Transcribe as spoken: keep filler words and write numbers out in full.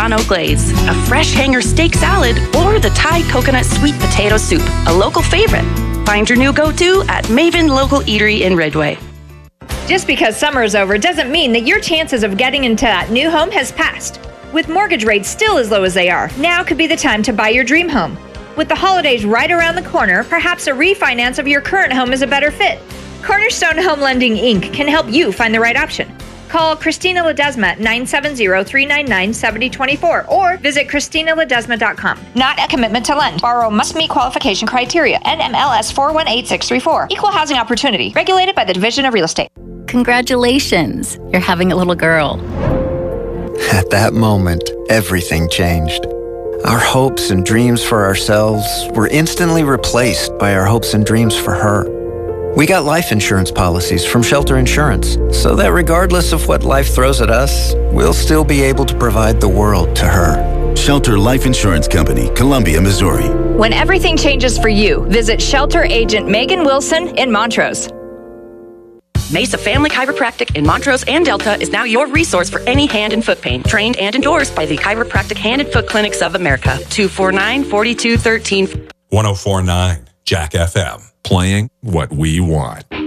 Parmigiano glaze, a fresh hanger steak salad, or the Thai coconut sweet potato soup, a local favorite. Find your new go-to at Maven Local Eatery in Ridgeway. Just because summer is over doesn't mean that your chances of getting into that new home has passed. With mortgage rates still as low as they are, now could be the time to buy your dream home. With the holidays right around the corner, perhaps a refinance of your current home is a better fit. Cornerstone Home Lending Incorporated can help you find the right option. Call Christina Ledesma at nine seven zero, three nine nine, seven zero two four or visit christina ledesma dot com. Not a commitment to lend. Borrower must meet qualification criteria. N M L S four one eight six three four. Equal housing opportunity. Regulated by the Division of Real Estate. Congratulations. You're having a little girl. At that moment, everything changed. Our hopes and dreams for ourselves were instantly replaced by our hopes and dreams for her. We got life insurance policies from Shelter Insurance, so that regardless of what life throws at us, we'll still be able to provide the world to her. Shelter Life Insurance Company, Columbia, Missouri. When everything changes for you, visit Shelter Agent Megan Wilson in Montrose. Mesa Family Chiropractic in Montrose and Delta is now your resource for any hand and foot pain. Trained and endorsed by the Chiropractic Hand and Foot Clinics of America. two four nine, four two one three. one oh four point nine Jack F M. Playing what we want.